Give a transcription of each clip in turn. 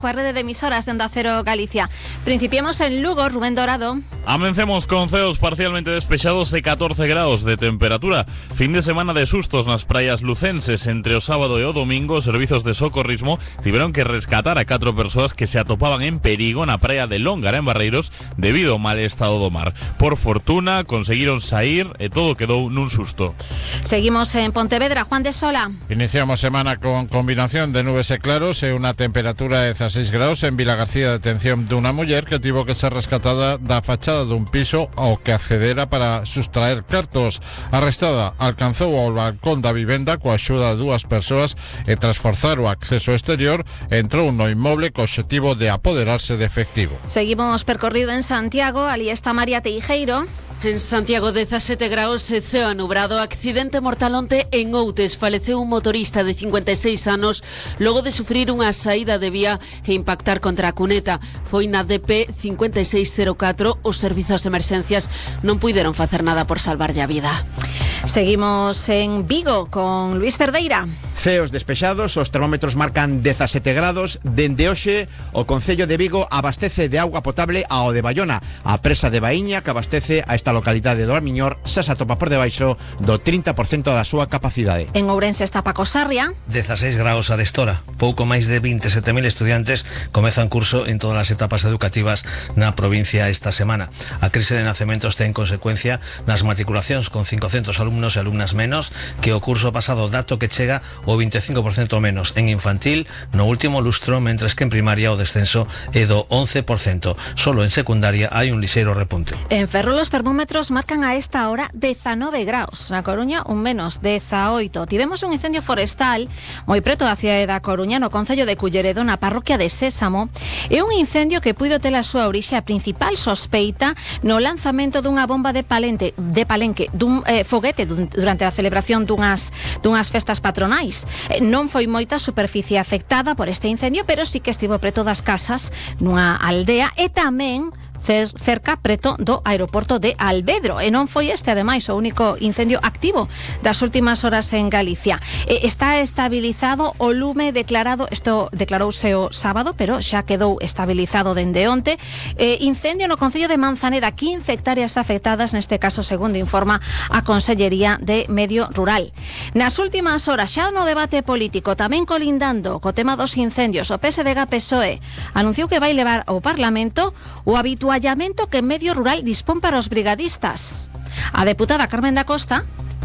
Coa rede de emisoras de Onda Cero Galicia. Principiemos en Lugo, Rubén Dorado. Amencemos con ceos parcialmente despechados e 14 grados de temperatura. Fin de semana de sustos nas praias lucenses. Entre o sábado e o domingo, os servizos de socorrismo tiveron que rescatar a 4 persoas que se atopaban en perigo na praia de Lóngara, en Barreiros, debido ao mal estado do mar. Por fortuna, conseguiron sair e todo quedou nun susto. Seguimos en Pontevedra, Juan de Sola. Iniciamos semana con combinación de nubes e claros e unha temperatura de 16 graus en Vilagarcía. Detención dunha muller que tivo que ser rescatada da fachada dun piso ao que accedera para sustraer cartos. Arrestada, alcanzou ao balcón da vivenda coa axuda de 2 persoas e tras forzar o acceso exterior entrou no inmoble co obxectivo de apoderarse de efectivo. Seguimos percorrido en Santiago, ali está María Teijeiro. En Santiago, 17 graus e ceo anubrado. Accidente mortal onte en Outes. Faleceu un motorista de 56 anos logo de sufrir unha saída de vía e impactar contra a cuneta. Foi na DP 5604. Os servizos de emerxencias non puideron facer nada por salvarlle a vida. Seguimos en Vigo con Luis Cerdeira. Ceos despexados, os termómetros marcan 17 grados. Dende hoxe, o Concello de Vigo abastece de auga potable ao de Bayona. A presa de Baíña, que abastece a esta localidade do Armiñor, xa se atopa por debaixo do 30% da súa capacidade. En Ourense está Paco Sarria. 16 graus arestora. Pouco máis de 27.000 estudiantes comezan curso en todas as etapas educativas na provincia esta semana. A crise de nacementos ten consecuencia nas matriculacións, con 500 alumnos e alumnas menos que o curso pasado, dato que chega o 25% menos en infantil no último lustro, mentres que en primaria o descenso é do 11%. Solo en secundaria hai un lixeiro repunte. En Ferrol os termómetros marcan a esta hora 19 graus. Na Coruña un menos, 18. Tivemos un incendio forestal moi preto da cidade da Coruña, no concello de Culleredo, na parroquia de Sésamo. É un incendio que puido ter a súa orixe a principal sospeita no lanzamento dunha bomba de palenque dun foguete durante a celebración dunhas festas patronais. Non foi moita superficie afectada por este incendio, pero sí que estivo preto das casas nunha aldea e tamén cerca preto do aeroporto de Alvedro. E non foi este, ademais, o único incendio activo das últimas horas en Galicia. Está estabilizado o lume declarado, isto declarouse o sábado, pero xa quedou estabilizado dende onte. Incendio no concello de Manzaneda, 15 hectáreas afectadas, neste caso, segundo informa a Consellería de Medio Rural. Nas últimas horas, xa no debate político, tamén colindando co tema dos incendios, o PSDG-PSOE anunciou que vai levar ao Parlamento o habituallamento que Medio Rural dispón para os brigadistas. A deputada Carmen da Costa.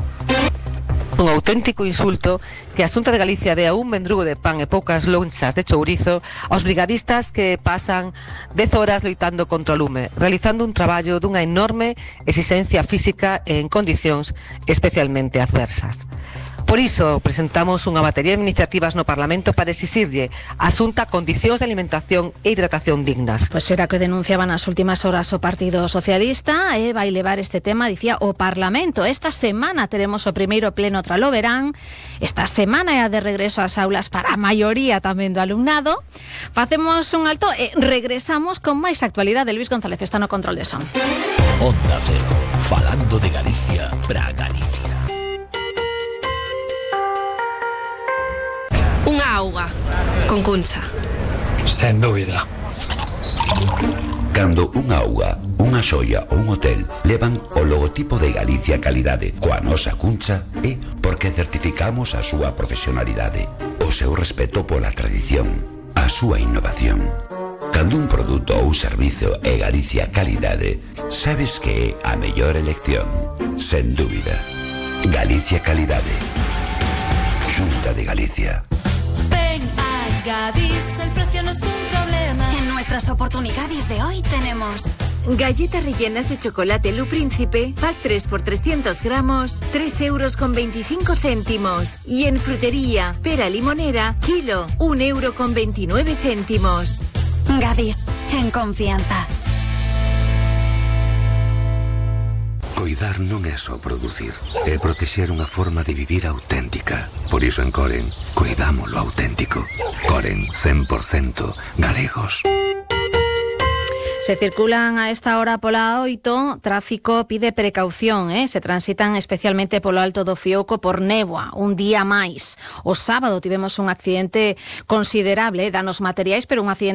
Un auténtico insulto que a Xunta de Galicia dea un mendrugo de pan e poucas lonchas de chourizo aos brigadistas que pasan 10 horas loitando contra o lume, realizando un traballo dunha enorme exigencia física e en condicións especialmente adversas. Por iso presentamos unha batería de iniciativas no Parlamento para exixirlle á Xunta condicións de alimentación e hidratación dignas. Pois era que denunciaban nas últimas horas o Partido Socialista e vai levar este tema, dicía, o Parlamento. Esta semana teremos o primeiro pleno tralo verán. Esta semana é a de regreso ás aulas para a maioría tamén do alumnado. Facemos un alto e regresamos con máis actualidade. Luis González está no control de son. Onda Cero, falando de Galicia para Galicia. Unha auga con Cuncha. Sen dúbida. Cando unha auga, unha xoia ou un hotel levan o logotipo de Galicia Calidade coa nosa Cuncha, é porque certificamos a súa profesionalidade, o seu respeto pola tradición, a súa innovación. Cando un produto ou servizo é Galicia Calidade, sabes que é a mellor elección, sen dúbida. Galicia Calidade. Xunta de Galicia. Gadis, el precio no es un problema. En nuestras oportunidades de hoy tenemos galletas rellenas de chocolate Lu Príncipe, pack 3 por 300 gramos, 3,25 €. Y en frutería, pera limonera, kilo, 1,29 €. Gadis, en confianza. Coidar non é só producir, é protexer unha forma de vivir auténtica. Por iso en Coren, coidamos lo auténtico. Coren, 100% galegos. Se circulan a esta hora pola 8, tráfico pide precaución, se transitan especialmente polo Alto do Fiouco por néboa, un día máis. O sábado tivemos un accidente considerable, danos materiais, pero un accidente